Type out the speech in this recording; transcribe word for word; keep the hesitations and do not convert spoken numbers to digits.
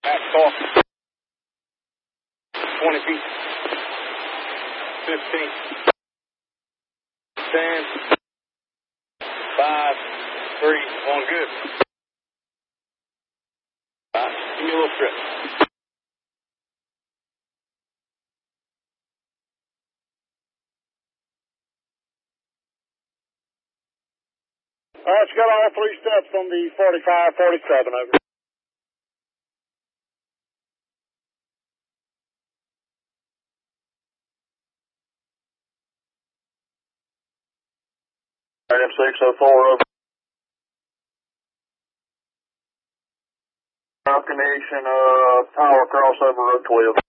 Back talk. twenty feet. fifteen. ten. five. three. one. Good. Right. Give me a little strip. All right, you got all three steps on the forty-five forty-seven, over. M six oh four, over. Connection, uh, power crossover, road twelve.